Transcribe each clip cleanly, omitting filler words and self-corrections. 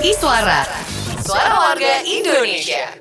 Iswara, Suara Warga Indonesia.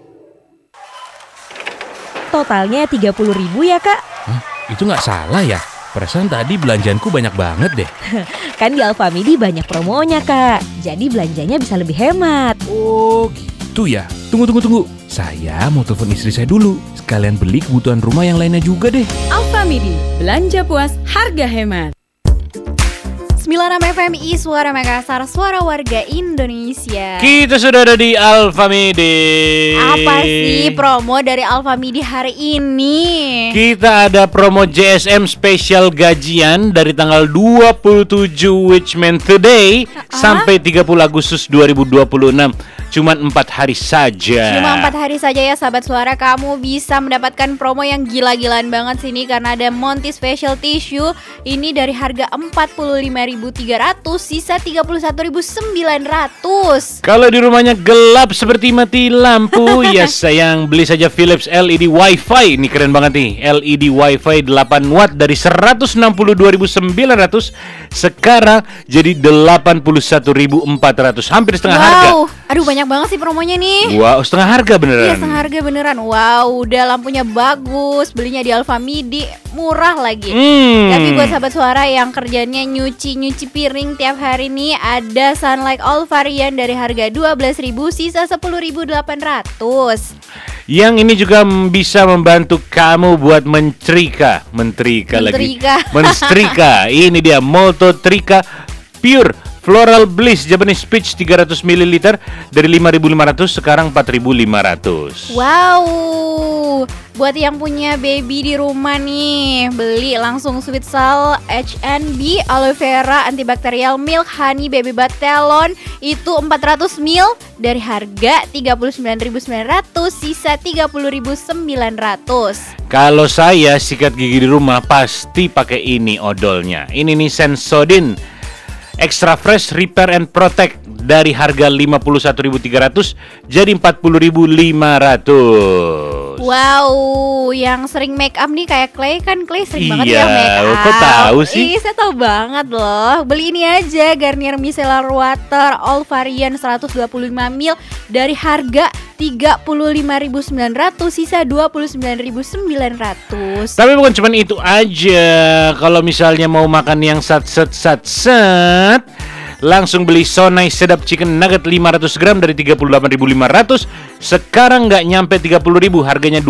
Totalnya 30.000 ya kak? Itu nggak salah ya? Perasaan tadi belanjaanku banyak banget deh. Kan di Alfamidi banyak promonya kak, jadi belanjanya bisa lebih hemat. Oh gitu ya. Tunggu. Saya mau telepon istri saya dulu. Sekalian beli kebutuhan rumah yang lainnya juga deh. Alfamidi, belanja puas, harga hemat. 96 FMI Suara Makassar, Suara Warga Indonesia. Kita sudah ada di Alfamidi. Apa sih promo dari Alfamidi hari ini? Kita ada promo JSM spesial gajian dari tanggal 27 which meant today sampai 30 Agustus 2026. Cuman 4 hari saja. Cuma 4 hari saja ya sahabat suara. Kamu bisa mendapatkan promo yang gila-gilaan banget sini. Karena ada Monty Special Tissue. Ini dari harga 45.300 sisa 31.900. Kalau di rumahnya gelap seperti mati lampu, ya sayang, beli saja Philips LED Wi-Fi. Ini keren banget nih, LED Wi-Fi 8 watt dari 162.900 sekarang jadi 81.400, hampir setengah harga. Aduh banyak banget sih promonya nih. Wow, setengah harga beneran. Iya setengah harga beneran. Wow, udah lampunya bagus, belinya di Alfamidi, murah lagi. Tapi buat sahabat suara yang kerjanya nyuci piring tiap hari nih, ada Sunlight All varian dari harga 12.000 sisa 10.800. Yang ini juga bisa membantu kamu buat mensetrika. Ini dia Molto Trika Pure Floral Bliss Japanese Peach 300 ml dari 5.500 sekarang 4.500. Wow. Buat yang punya baby di rumah nih, beli langsung Sweet Sal HNB Aloe Vera Antibacterial Milk Honey Baby Bath Telon itu 400 ml dari harga 39.900 sisa 30.900. Kalau saya sikat gigi di rumah pasti pakai ini odolnya. Ini nih Sensodyne Extra Fresh Repair and Protect dari harga 51.300 jadi 40.500. Wow, yang sering make up nih kayak Clay kan Clay sering banget ya make up. Kok tahu sih? Saya tahu banget loh. Beli ini aja Garnier Micellar Water All varian 125 ml dari harga 35.900 sisa 29.900. Tapi bukan cuma itu aja. Kalau misalnya mau makan yang sat langsung beli Sonai Sedap Chicken Nugget 500 gram dari 38.500 sekarang nggak nyampe 30.000, harganya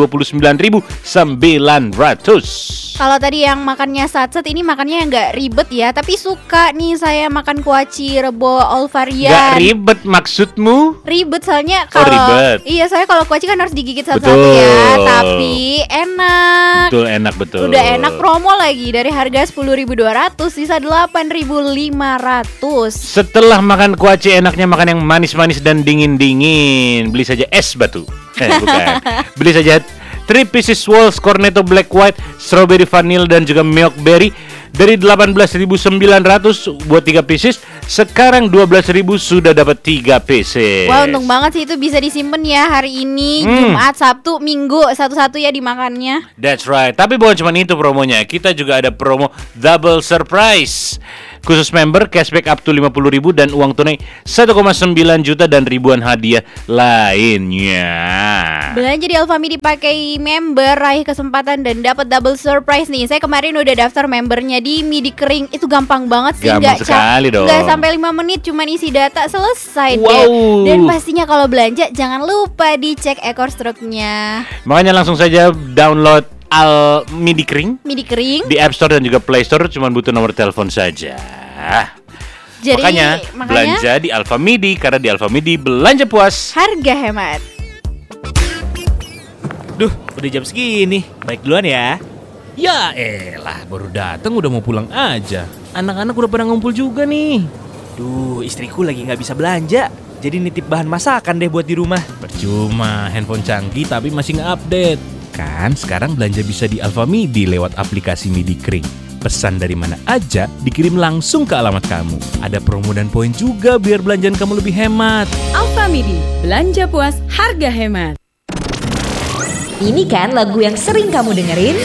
29.900. Kalau tadi yang makannya satset, ini makannya yang nggak ribet ya, tapi suka nih saya makan kuaci rebo all varian. Nggak ribet maksudmu? Ribet soalnya kalau ribet. Iya soalnya kalau kuaci kan harus digigit satu-satu ya, tapi enak. Betul. Udah enak, promo lagi dari harga 10.200 sisa 8.500. Setelah makan kuaci enaknya makan yang manis-manis dan dingin-dingin. Beli saja es batu. Bukan. Beli saja 3 pieces Walls Cornetto Black White Strawberry Vanilla dan juga Milk Berry dari 18.900 buat 3 pieces. Sekarang 12.000 sudah dapat 3 pieces. Wah untung banget sih itu bisa disimpan ya hari ini Jumat, Sabtu, Minggu satu-satu ya dimakannya. That's right. Tapi bukan cuma itu promonya. Kita juga ada promo Double Surprise. Khusus member cashback up to 50.000 dan uang tunai 1,9 juta dan ribuan hadiah lainnya. Belanja di Alfamidi pakai member, raih kesempatan dan dapat double surprise nih. Saya kemarin udah daftar membernya di Midi Kering. Itu gampang banget sih, gampang sekali dong. Nggak sampai 5 menit, cuman isi data selesai wow. deh. Dan pastinya kalau belanja jangan lupa dicek ekor struknya. Makanya langsung saja download Midi Kering di App Store dan juga Play Store, cuma butuh nomor telepon saja. Jadi, makanya belanja di Alfamidi, karena di Alfamidi belanja puas, harga hemat. Duh, udah jam segini. Baik duluan ya. Ya elah, baru datang udah mau pulang aja. Anak-anak udah pada ngumpul juga nih. Duh, istriku lagi gak bisa belanja, jadi nitip bahan masakan deh buat di rumah. Percuma, handphone canggih tapi masih gak update. Kan sekarang belanja bisa di Alfamidi lewat aplikasi Midi Kering. Pesan dari mana aja dikirim langsung ke alamat kamu. Ada promo dan poin juga biar belanjaan kamu lebih hemat. Alfamidi, belanja puas, harga hemat. Ini kan lagu yang sering kamu dengerin.